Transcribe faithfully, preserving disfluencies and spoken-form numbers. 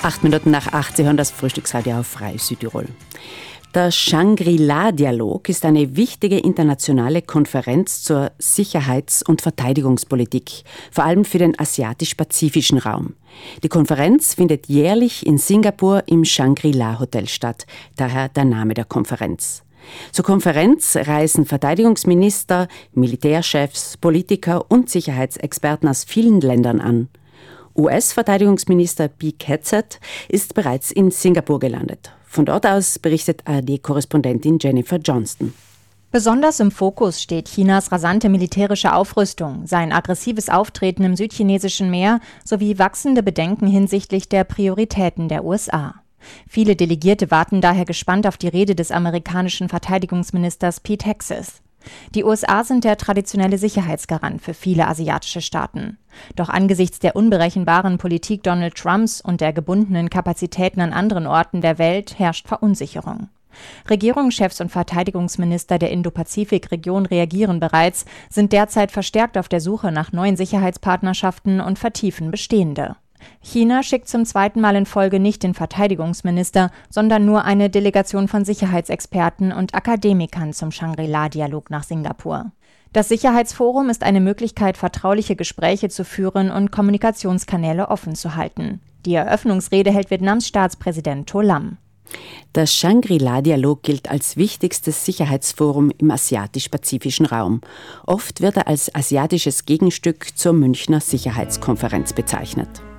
Acht Minuten nach acht, Sie hören das Frühstücksradio auf Frei Südtirol. Der Shangri-La-Dialog ist eine wichtige internationale Konferenz zur Sicherheits- und Verteidigungspolitik, vor allem für den asiatisch-pazifischen Raum. Die Konferenz findet jährlich in Singapur im Shangri-La-Hotel statt, daher der Name der Konferenz. Zur Konferenz reisen Verteidigungsminister, Militärchefs, Politiker und Sicherheitsexperten aus vielen Ländern an. U S-Verteidigungsminister Pete Hegseth ist bereits in Singapur gelandet. Von dort aus berichtet A R D-Korrespondentin Jennifer Johnston. Besonders im Fokus steht Chinas rasante militärische Aufrüstung, sein aggressives Auftreten im südchinesischen Meer sowie wachsende Bedenken hinsichtlich der Prioritäten der U S A. Viele Delegierte warten daher gespannt auf die Rede des amerikanischen Verteidigungsministers Pete Hegseth. Die U S A sind der traditionelle Sicherheitsgarant für viele asiatische Staaten. Doch angesichts der unberechenbaren Politik Donald Trumps und der gebundenen Kapazitäten an anderen Orten der Welt herrscht Verunsicherung. Regierungschefs und Verteidigungsminister der Indo-Pazifik-Region reagieren bereits, sind derzeit verstärkt auf der Suche nach neuen Sicherheitspartnerschaften und vertiefen bestehende. China schickt zum zweiten Mal in Folge nicht den Verteidigungsminister, sondern nur eine Delegation von Sicherheitsexperten und Akademikern zum Shangri-La-Dialog nach Singapur. Das Sicherheitsforum ist eine Möglichkeit, vertrauliche Gespräche zu führen und Kommunikationskanäle offen zu halten. Die Eröffnungsrede hält Vietnams Staatspräsident To Lam. Der Shangri-La-Dialog gilt als wichtigstes Sicherheitsforum im asiatisch-pazifischen Raum. Oft wird er als asiatisches Gegenstück zur Münchner Sicherheitskonferenz bezeichnet.